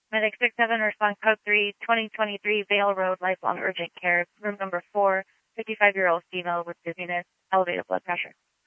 Medic 67, respond code 3, 2023 Vale Road, lifelong urgent care, room number 4, 55-year-old female with dizziness, elevated blood pressure.